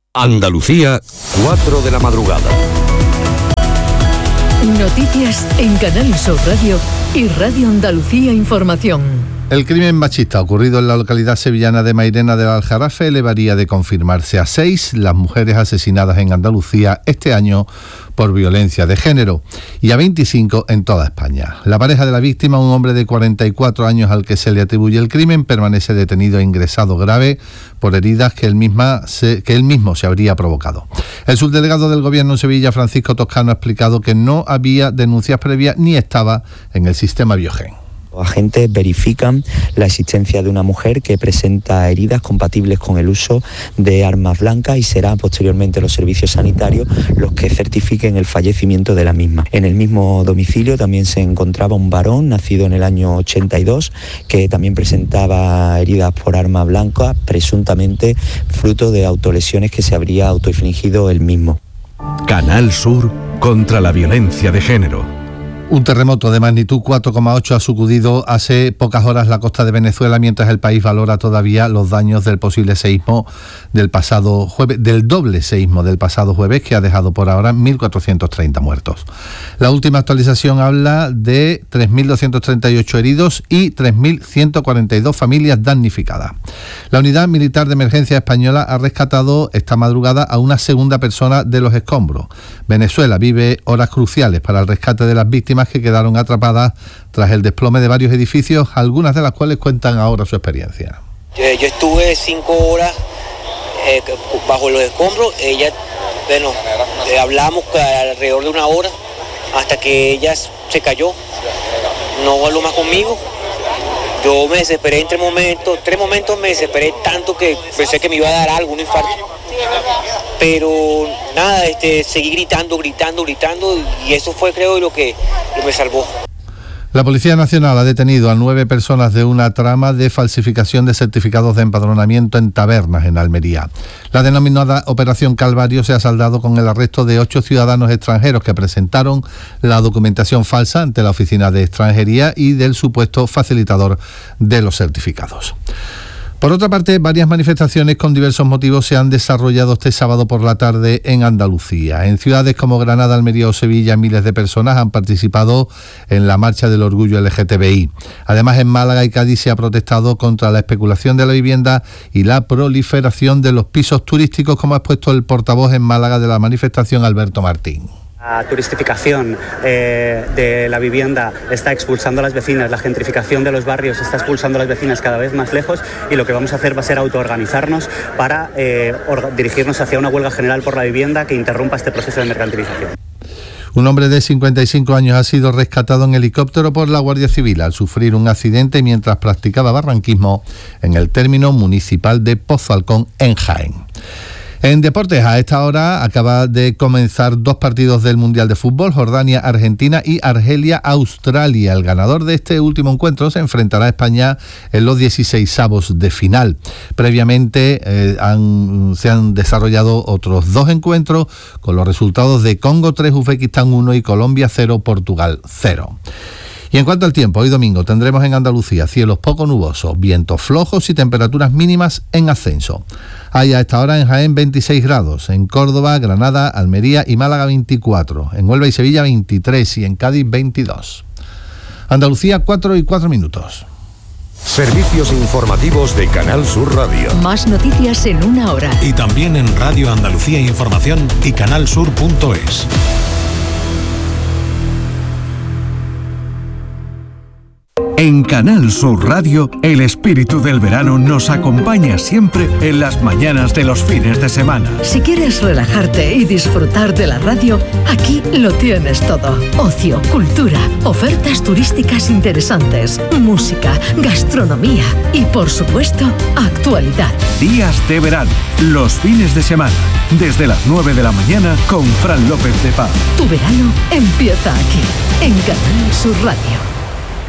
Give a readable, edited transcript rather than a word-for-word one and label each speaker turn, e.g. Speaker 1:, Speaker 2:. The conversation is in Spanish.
Speaker 1: Andalucía, 4 de la madrugada.
Speaker 2: Noticias en Canal Sur Radio y Radio Andalucía Información.
Speaker 3: El crimen machista ocurrido en la localidad sevillana de Mairena del Aljarafe elevaría de confirmarse a 6 las mujeres asesinadas en Andalucía este año por violencia de género y a 25 en toda España. La pareja de la víctima, un hombre de 44 años al que se le atribuye el crimen, permanece detenido e ingresado grave por heridas que él mismo se habría provocado. El subdelegado del Gobierno en Sevilla, Francisco Toscano, ha explicado que no había denuncias previas ni estaba en el sistema Biogen.
Speaker 4: Los agentes verifican la existencia de una mujer que presenta heridas compatibles con el uso de armas blancas y será posteriormente los servicios sanitarios los que certifiquen el fallecimiento de la misma. En el mismo domicilio también se encontraba un varón nacido en el año 82 que también presentaba heridas por arma blanca, presuntamente fruto de autolesiones que se habría autoinfligido él mismo.
Speaker 1: Canal Sur contra la violencia de género.
Speaker 3: Un terremoto de magnitud 4,8 ha sacudido hace pocas horas la costa de Venezuela, mientras el país valora todavía los daños del posible seísmo del pasado jueves, del doble seísmo del pasado jueves, que ha dejado por ahora 1.430 muertos. La última actualización habla de 3.238 heridos y 3.142 familias damnificadas. La Unidad Militar de Emergencia Española ha rescatado esta madrugada a una segunda persona de los escombros. Venezuela vive horas cruciales para el rescate de las víctimas que quedaron atrapadas tras el desplome de varios edificios, algunas de las cuales cuentan ahora su experiencia.
Speaker 5: Yo estuve 5 horas bajo los escombros. Hablamos alrededor de 1 hora hasta que ella se cayó. No habló más conmigo. Yo me desesperé en 3 momentos me desesperé tanto que pensé que me iba a dar algo, un infarto. Pero nada, seguí gritando y eso fue, creo, lo que me salvó.
Speaker 3: La Policía Nacional ha detenido a 9 personas de una trama de falsificación de certificados de empadronamiento en tabernas en Almería. La denominada Operación Calvario se ha saldado con el arresto de 8 ciudadanos extranjeros que presentaron la documentación falsa ante la Oficina de Extranjería y del supuesto facilitador de los certificados. Por otra parte, varias manifestaciones con diversos motivos se han desarrollado este sábado por la tarde en Andalucía. En ciudades como Granada, Almería o Sevilla, miles de personas han participado en la Marcha del Orgullo LGTBI. Además, en Málaga y Cádiz se ha protestado contra la especulación de la vivienda y la proliferación de los pisos turísticos, como ha expuesto el portavoz en Málaga de la manifestación, Alberto Martín.
Speaker 6: La turistificación de la vivienda está expulsando a las vecinas, la gentrificación de los barrios está expulsando a las vecinas cada vez más lejos, y lo que vamos a hacer va a ser autoorganizarnos para dirigirnos hacia una huelga general por la vivienda que interrumpa este proceso de mercantilización.
Speaker 3: Un hombre de 55 años ha sido rescatado en helicóptero por la Guardia Civil al sufrir un accidente mientras practicaba barranquismo en el término municipal de Pozo Alcón, en Jaén. En deportes, a esta hora acaba de comenzar 2 partidos del Mundial de Fútbol, Jordania-Argentina y Argelia-Australia. El ganador de este último encuentro se enfrentará a España en los 16avos de final. Previamente se han desarrollado otros 2 encuentros con los resultados de Congo 3, Uzbekistán 1 y Colombia 0, Portugal 0. Y en cuanto al tiempo, hoy domingo tendremos en Andalucía cielos poco nubosos, vientos flojos y temperaturas mínimas en ascenso. Hay a esta hora en Jaén 26 grados, en Córdoba, Granada, Almería y Málaga 24, en Huelva y Sevilla 23 y en Cádiz 22. Andalucía, 4:04.
Speaker 1: Servicios informativos de Canal Sur Radio.
Speaker 2: Más noticias en 1 hora.
Speaker 7: Y también en Radio Andalucía Información y canalsur.es.
Speaker 8: En Canal Sur Radio, el espíritu del verano nos acompaña siempre en las mañanas de los fines de semana.
Speaker 2: Si quieres relajarte y disfrutar de la radio, aquí lo tienes todo. Ocio, cultura, ofertas turísticas interesantes, música, gastronomía y, por supuesto, actualidad.
Speaker 8: Días de verano, los fines de semana, desde las 9 de la mañana con Fran López de Paz.
Speaker 2: Tu verano empieza aquí, en Canal Sur Radio.